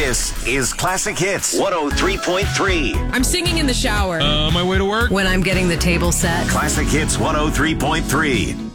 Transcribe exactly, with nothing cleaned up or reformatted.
This is Classic Hits one oh three point three. I'm singing in the shower. Uh, my way to work. When I'm getting the table set. Classic Hits one oh three point three.